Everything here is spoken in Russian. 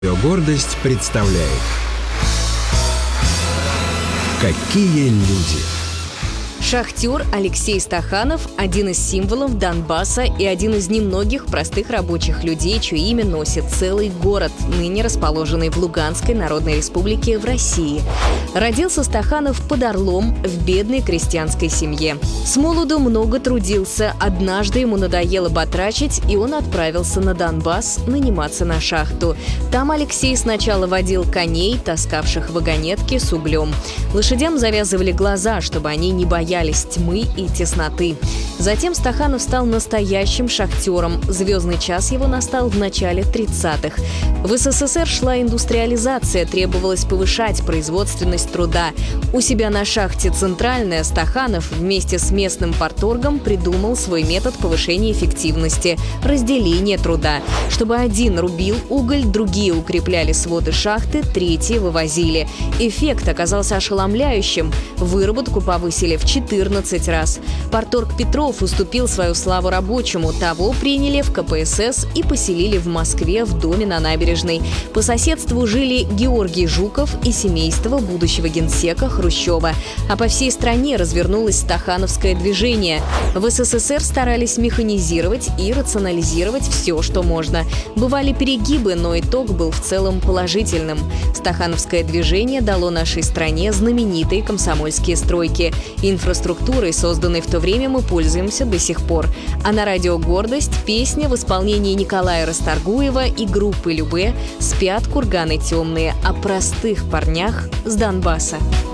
Гордость представляет «Какие люди». Шахтер Алексей Стаханов – один из символов Донбасса и один из немногих простых рабочих людей, чье имя носит целый город, ныне расположенный в Луганской Народной Республике в России. Родился Стаханов под Орлом в бедной крестьянской семье. С молоду много трудился, однажды ему надоело батрачить, и он отправился на Донбасс наниматься на шахту. Там Алексей сначала водил коней, таскавших вагонетки с углем. Лошадям завязывали глаза, чтобы они не боялись тьмы и тесноты. Затем Стаханов стал настоящим шахтером. Звездный час его настал в начале 30-х. В СССР шла индустриализация, требовалось повышать производственность труда. У себя на шахте «Центральная» Стаханов вместе с местным парторгом придумал свой метод повышения эффективности – разделение труда. Чтобы один рубил уголь, другие укрепляли своды шахты, третьи вывозили. Эффект оказался ошеломляющим. Выработку повысили в 14 раз. Парторг Петров уступил свою славу рабочему. Того приняли в КПСС и поселили в Москве в доме на набережной. По соседству жили Георгий Жуков и семейство будущего генсека Хрущева. А по всей стране развернулось стахановское движение. В СССР старались механизировать и рационализировать все, что можно. Бывали перегибы, но итог был в целом положительным. Стахановское движение дало нашей стране знаменитые комсомольские стройки. Инфраструктурой, созданной в то время, мы пользуемся до сих пор. А на радио «Гордость» песня в исполнении Николая Расторгуева и группы «Любэ» «Спят курганы темные» о простых парнях с Донбасса.